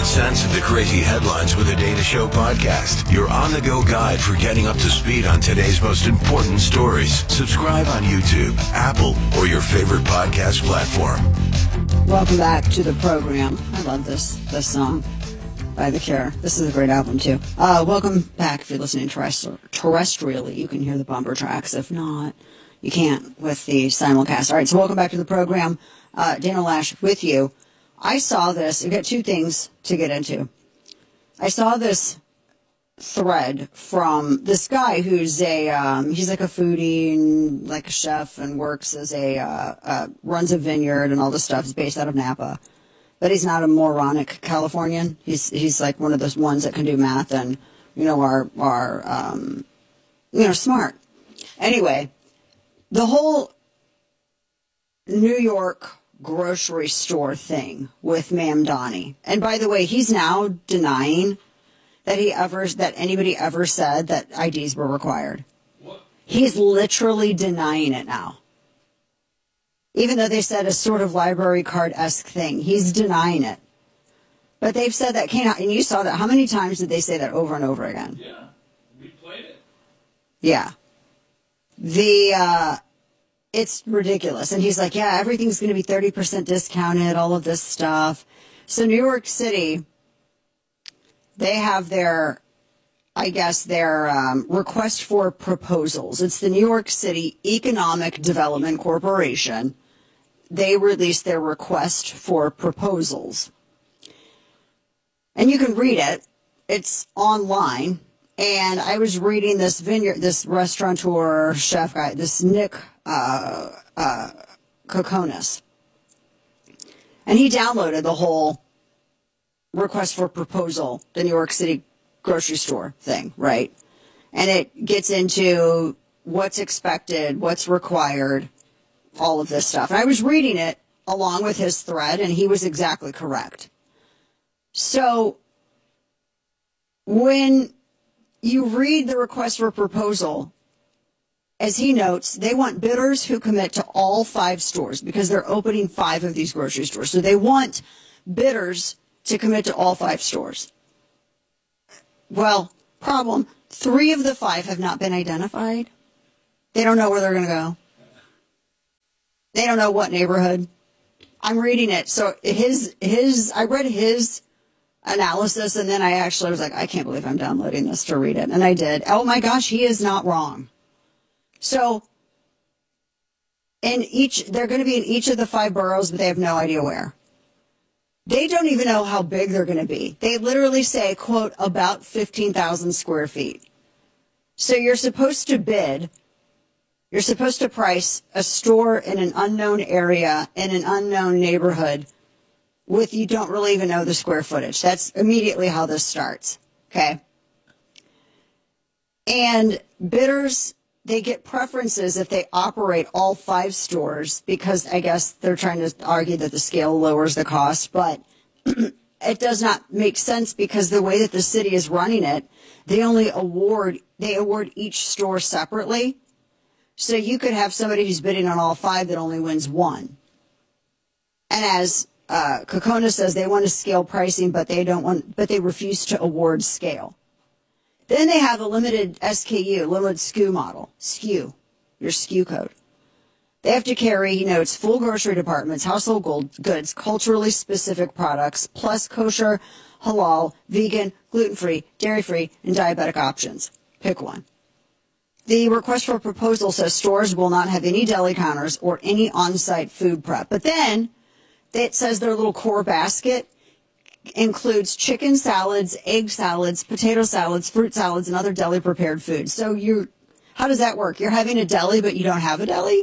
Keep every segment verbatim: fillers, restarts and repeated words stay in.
sense of the crazy headlines with the Dana Show podcast. Your on-the-go guide for getting up to speed on today's most important stories. Subscribe on YouTube, Apple, or your favorite podcast platform. Welcome back to the program. I love this this song by The Cure. This is a great album, too. Uh, welcome back. If you're listening terrestri- terrestrially, you can hear the bumper tracks. If not, you can't with the simulcast. All right, so welcome back to the program. Uh, Dana Loesch with you. I saw this. We've got two things to get into. I saw this thread from this guy who's a, um, he's like a foodie and like a chef and works as a, uh, uh, runs a vineyard and all this stuff. He's based out of Napa. But he's not a moronic Californian. He's, he's like one of those ones that can do math and, you know, are, are, um, you know, smart. Anyway, the whole New York grocery store thing with Mamdani. And by the way, he's now denying that he ever, that anybody ever said that I Ds were required. What? He's literally denying it now. Even though they said a sort of library card-esque thing, he's denying it. But they've said that can't, and you saw that. How many times did they say that over and over again? Yeah, we played it. Yeah. The, uh, it's ridiculous. And he's like, yeah, everything's going to be thirty percent discounted, all of this stuff. So New York City, they have their, I guess, their um, request for proposals. It's the New York City Economic Development Corporation. They released their request for proposals. And you can read it. It's online. And I was reading this vineyard, this restaurateur chef guy, this Nick uh, uh, Kokonas. And he downloaded the whole request for proposal, the New York City grocery store thing, right? And it gets into what's expected, what's required, all of this stuff. And I was reading it along with his thread, and he was exactly correct. So when you read the request for proposal, as he notes, they want bidders who commit to all five stores because they're opening five of these grocery stores. So they want bidders to commit to all five stores. Well, problem, three of the five have not been identified. They don't know where they're going to go. They don't know what neighborhood. I'm reading it. So his, his, I read his analysis, and then I actually was like, I can't believe I'm downloading this to read it. And I did. Oh my gosh, he is not wrong. So in each, they're going to be in each of the five boroughs, but they have no idea where. They don't even know how big they're going to be. They literally say, quote, about fifteen thousand square feet. So you're supposed to bid, you're supposed to price a store in an unknown area, in an unknown neighborhood, with you don't really even know the square footage. That's immediately how this starts, okay? And bidders, they get preferences if they operate all five stores because I guess they're trying to argue that the scale lowers the cost, but it does not make sense because the way that the city is running it, they only award, they award each store separately. So you could have somebody who's bidding on all five that only wins one. And as uh, Kokona says, they want to scale pricing, but they don't want, but they refuse to award scale. Then they have a limited S K U, limited S K U model, S K U, your S K U code. They have to carry, you know, it's full grocery departments, household goods, culturally specific products, plus kosher, halal, vegan, gluten-free, dairy-free, and diabetic options. Pick one. The request for proposal says stores will not have any deli counters or any on-site food prep. But then it says their little core basket includes chicken salads, egg salads, potato salads, fruit salads, and other deli-prepared foods. So you, how does that work? You're having a deli, but you don't have a deli?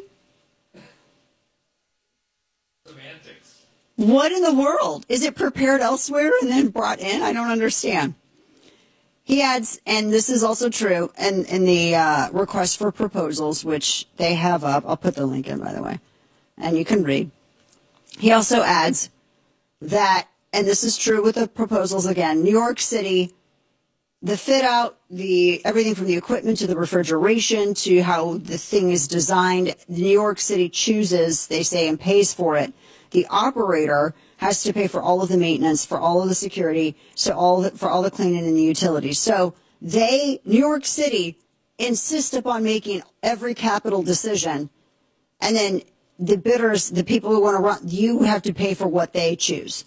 Semantics. What in the world? Is it prepared elsewhere and then brought in? I don't understand. He adds, and this is also true, in, in the uh, request for proposals, which they have up. I'll put the link in, by the way, and you can read. He also adds that, and this is true with the proposals again, New York City, the fit out, the everything from the equipment to the refrigeration to how the thing is designed, New York City chooses, they say, and pays for it, the operator has to pay for all of the maintenance, for all of the security, so all the, for all the cleaning and the utilities. So they, New York City, insist upon making every capital decision, and then the bidders, the people who want to run, you have to pay for what they choose.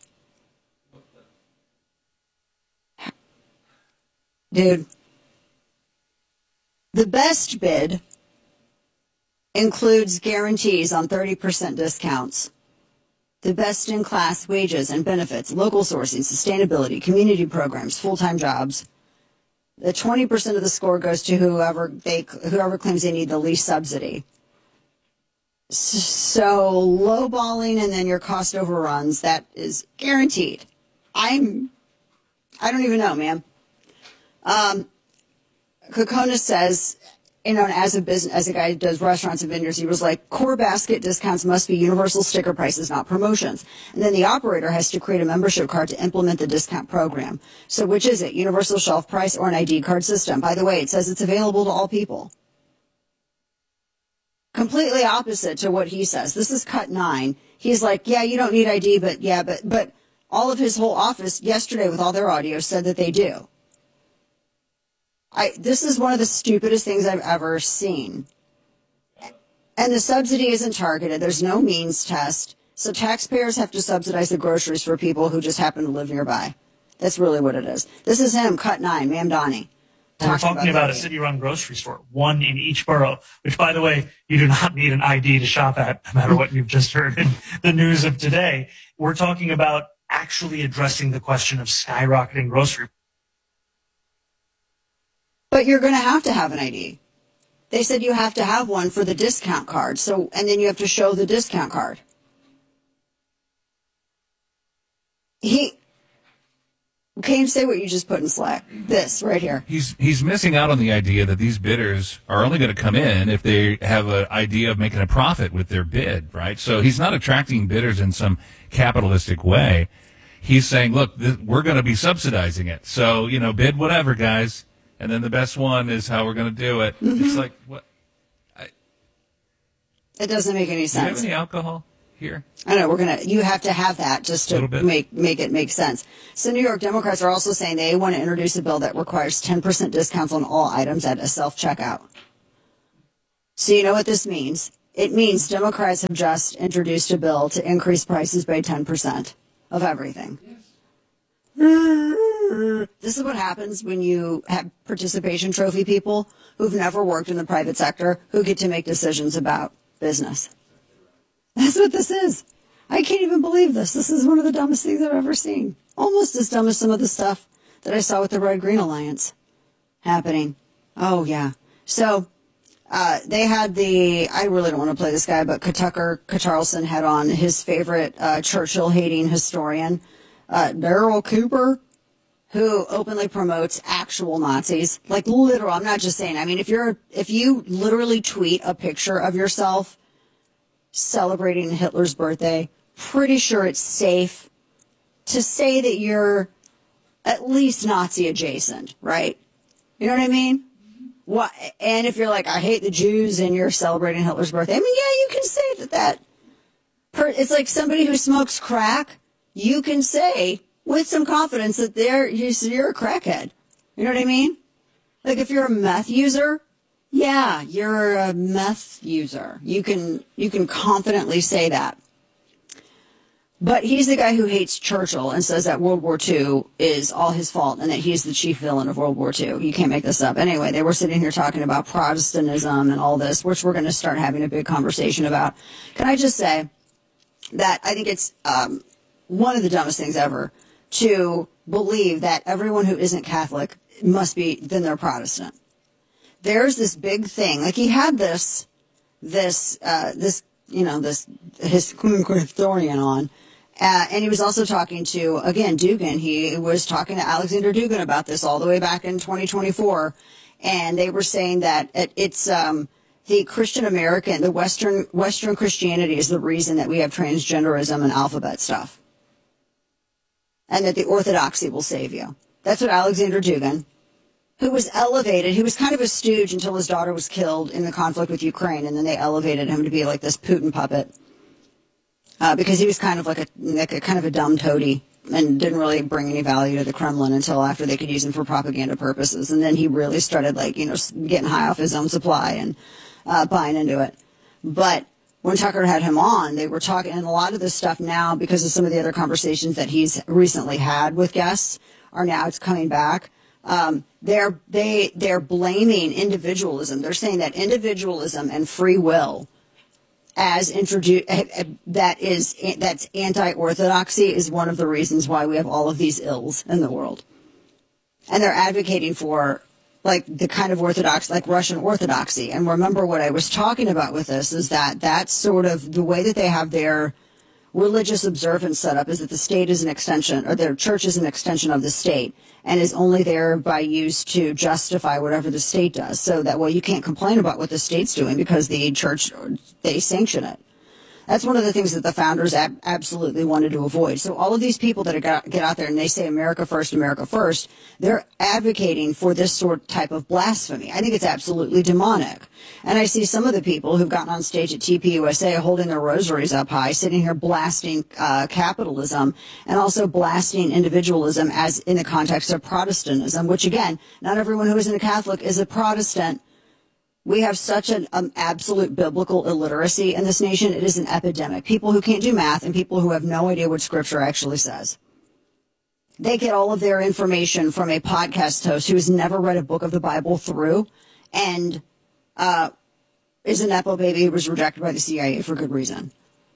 Dude, the best bid includes guarantees on thirty percent discounts. The best-in-class wages and benefits, local sourcing, sustainability, community programs, full-time jobs. The twenty percent of the score goes to whoever they whoever claims they need the least subsidy. So lowballing and then your cost overruns, that is guaranteed. I'm, I don't even know, man. Um, Kokona says, you know, as a business, as a guy who does restaurants and vendors, he was like, core basket discounts must be universal sticker prices, not promotions. And then the operator has to create a membership card to implement the discount program. So which is it, universal shelf price or an I D card system? By the way, it says it's available to all people. Completely opposite to what he says. This is cut nine. He's like, yeah, you don't need I D, but yeah, but, but all of his whole office yesterday with all their audio said that they do. I, this is one of the stupidest things I've ever seen. And the subsidy isn't targeted. There's no means test. So taxpayers have to subsidize the groceries for people who just happen to live nearby. That's really what it is. This is him, cut nine, Ma'am Donnie. We're talking about, about a city-run grocery store, one in each borough, which, by the way, you do not need an I D to shop at, no matter what you've just heard in the news of today. We're talking about actually addressing the question of skyrocketing grocery. But you're going to have to have an I D. They said you have to have one for the discount card. So, and then you have to show the discount card. He can't say what you just put in Slack. This right here. He's he's missing out on the idea that these bidders are only going to come in if they have an idea of making a profit with their bid, right? So he's not attracting bidders in some capitalistic way. He's saying, look, th- we're going to be subsidizing it. So, you know, bid whatever, guys. And then the best one is how we're going to do it. Mm-hmm. It's like, what? I, it doesn't make any sense. Do you have any alcohol here? I know, we're going to, you have to have that just to make, make it make sense. So New York Democrats are also saying they want to introduce a bill that requires ten percent discounts on all items at a self-checkout. So you know what this means? It means Democrats have just introduced a bill to increase prices by ten percent of everything. This is what happens when you have participation trophy people who've never worked in the private sector who get to make decisions about business. That's what this is. I can't even believe this. This is one of the dumbest things I've ever seen. Almost as dumb as some of the stuff that I saw with the Red Green Alliance happening. Oh, yeah. So uh, they had the, I really don't want to play this guy, but Tucker Carlson had on his favorite uh, Churchill-hating historian, uh, Daryl Cooper, who openly promotes actual Nazis. Like, literal, I'm not just saying. I mean, if you're, if you literally tweet a picture of yourself celebrating Hitler's birthday, pretty sure it's safe to say that you're at least Nazi adjacent, right? You know what I mean? What? And if you're like, I hate the Jews and you're celebrating Hitler's birthday, I mean, yeah, you can say that. that per, it's like somebody who smokes crack. You can say with some confidence that they're, you're a crackhead. You know what I mean? Like if you're a meth user, yeah, you're a meth user. You can you can confidently say that. But he's the guy who hates Churchill and says that World War Two is all his fault and that he's the chief villain of World War Two. You can't make this up. Anyway, they were sitting here talking about Protestantism and all this, which we're going to start having a big conversation about. Can I just say that I think it's um, one of the dumbest things ever to believe that everyone who isn't Catholic must be, then they're Protestant. There's this big thing. Like he had this, this, uh, this, you know, this historian on. Uh, and he was also talking to, again, Dugin. He was talking to Alexander Dugin about this all the way back in twenty twenty-four. And they were saying that it, it's um, the Christian American, the Western Western Christianity is the reason that we have transgenderism and alphabet stuff. And that the orthodoxy will save you. That's what Alexander Dugin, who was elevated, he was kind of a stooge until his daughter was killed in the conflict with Ukraine, and then they elevated him to be like this Putin puppet. uh, because he was kind of like a, like a kind of a dumb toady and didn't really bring any value to the Kremlin until after they could use him for propaganda purposes. And then he really started, like, you know, getting high off his own supply and uh, buying into it. But when Tucker had him on, they were talking, and a lot of this stuff now, because of some of the other conversations that he's recently had with guests, are now it's coming back. Um, they're they they're blaming individualism. They're saying that individualism and free will, as introduced, that is that's anti-orthodoxy, is one of the reasons why we have all of these ills in the world. And they're advocating for, like, the kind of orthodox, like Russian orthodoxy. And remember, what I was talking about with this is that that's sort of the way that they have their religious observance set up, is that the state is an extension, or their church is an extension of the state, and is only there by used to justify whatever the state does. So that, well, you can't complain about what the state's doing because the church, they sanction it. That's one of the things that the founders ab- absolutely wanted to avoid. So all of these people that are got, get out there and they say America first, America first, they're advocating for this sort type of blasphemy. I think it's absolutely demonic. And I see some of the people who've gotten on stage at T P U S A holding their rosaries up high, sitting here blasting uh, capitalism and also blasting individualism as in the context of Protestantism, which, again, not everyone who isn't a Catholic is a Protestant. We have such an um, absolute biblical illiteracy in this nation. It is an epidemic. People who can't do math and people who have no idea what Scripture actually says. They get all of their information from a podcast host who has never read a book of the Bible through and uh, is a Nepo baby who was rejected by the C I A for good reason.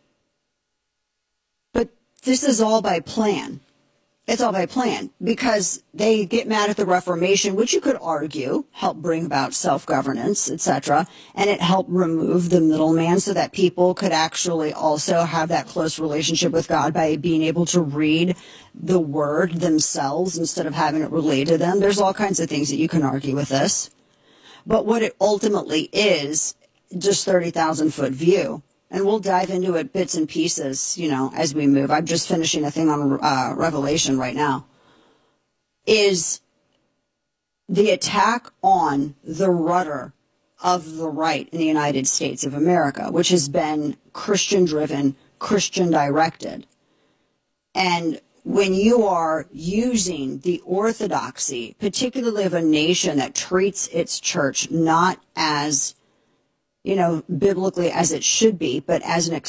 But this is all by plan. It's all by plan, because they get mad at the Reformation, which you could argue helped bring about self-governance, et cetera, and it helped remove the middleman so that people could actually also have that close relationship with God by being able to read the Word themselves instead of having it relayed to them. There's all kinds of things that you can argue with this. But what it ultimately is, just thirty thousand foot view. And we'll dive into it bits and pieces, you know, as we move. I'm just finishing a thing on uh, Revelation right now. Is the attack on the rudder of the right in the United States of America, which has been Christian-driven, Christian-directed. And when you are using the orthodoxy, particularly of a nation that treats its church not as, you know, biblically as it should be, but as an